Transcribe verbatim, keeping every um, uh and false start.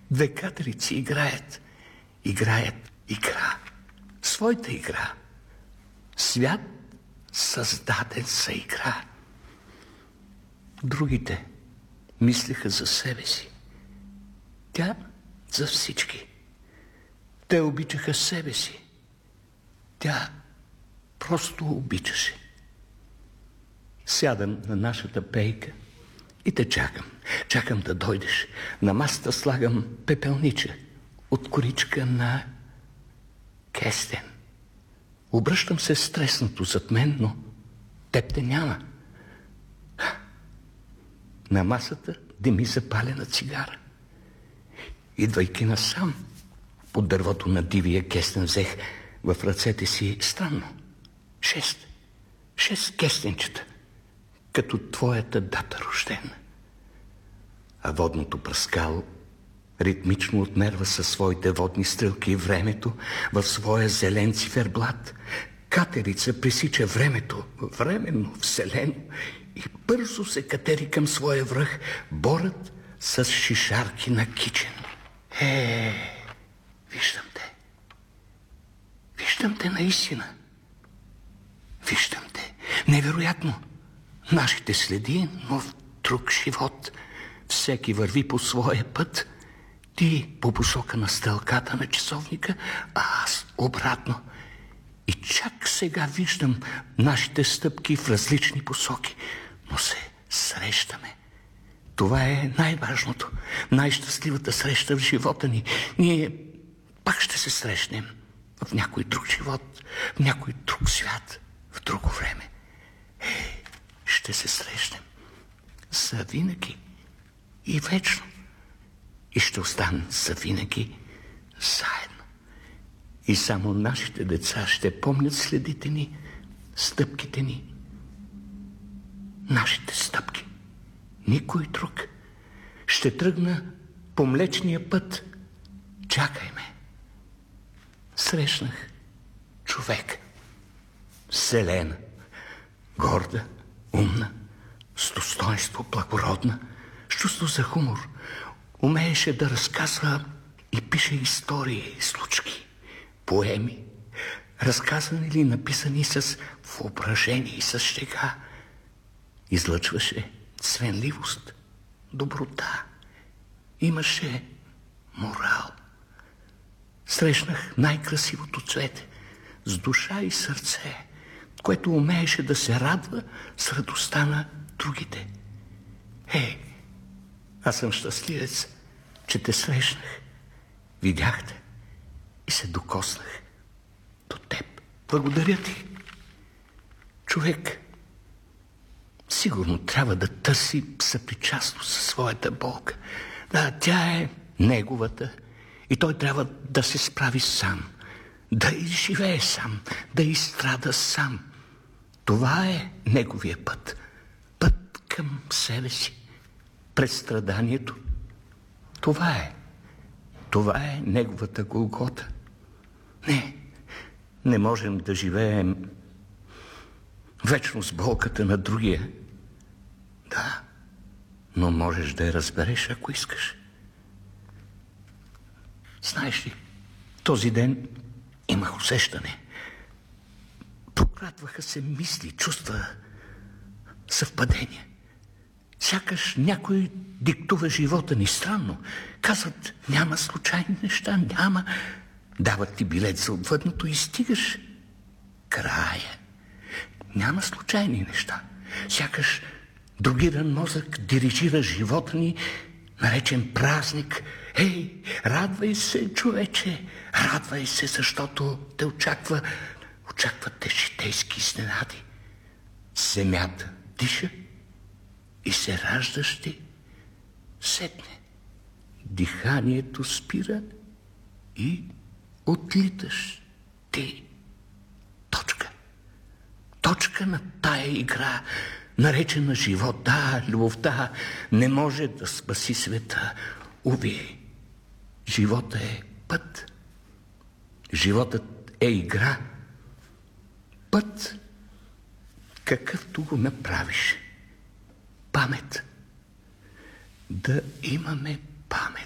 Две катерици играят. Играят игра. Своята игра. Свят създаден за игра. Другите мислеха за себе си. Тя за всички. Те обичаха себе си. Тя просто обичаше. Сядам на нашата пейка и те чакам. Чакам да дойдеш. На масата слагам пепелниче от коричка на кестен. Обръщам се стреснато зад мен, но теб те няма. На масата дими запалена цигара. Идвайки насам, под дървото на дивия кестен взех в ръцете си странно. Шест. Шест кестенчета, като твоята дата рождена. А водното пръскало ритмично отмерва със своите водни стрелки времето в своя зелен циферблат. Катерица пресича времето, временно, вселено, и бързо се катери към своя връх, борът с шишарки на кичен. Е, виждам те. Виждам те наистина. Виждам те. Невероятно. Нашите следи, но в друг живот. Всеки върви по своя път. Ти по посока на стрелката на часовника, а аз обратно. И чак сега виждам нашите стъпки в различни посоки, но се срещаме. Това е най-важното, най-щастливата среща в живота ни. Ние пак ще се срещнем в някой друг живот, в някой друг свят, в друго време. Е, ще се срещнем завинаги и вечно. И ще останем завинаги заедно. И само нашите деца ще помнят следите ни, стъпките ни. Нашите стъпки. Никой друг. Ще тръгна по Млечния път. Чакай ме. Срещнах човек. Селена. Горда, умна, с достоинство, благородна, с чувство за хумор. Умееше да разказва и пише истории, случки, поеми, разказани или написани с въображение и с шега. Излъчваше свенливост, доброта, имаше морал. Срещнах най-красивото цвете, с душа и сърце, което умееше да се радва с радостта на другите. Е, аз съм щастливец, че те срещнах, видях те и се докоснах до теб. Благодаря ти. Човек сигурно трябва да търси съпричастност със своята болка. Да, тя е неговата и той трябва да се справи сам, да изживее сам, да изстрада сам. Това е неговия път. Път към себе си. Пред страданието. Това е. Това е неговата Голгота. Не, не можем да живеем вечно с болката на другия. Да, но можеш да я разбереш, ако искаш. Знаеш ли, този ден имах усещане. Прокрадваха се мисли, чувства, съвпадения. Сякаш някой диктува живота ни странно. Казват, няма случайни неща, няма. Дават ти билет за отвъдното и стигаш. Края. Няма случайни неща. Сякаш другиран мозък дирижира живота ни, наречен празник. Ей, радвай се, човече, радвай се, защото те очаква, очакват те житейски изненади. Земята диша и се раждаш ти. Сетне. Диханието спира и отлиташ ти. Точка. Точка на тая игра, наречена живот. Да, любовта не може да спаси света. Уви, живота е път. Животът е игра. Път, какъвто го направиш. Памет. Да имаме памет.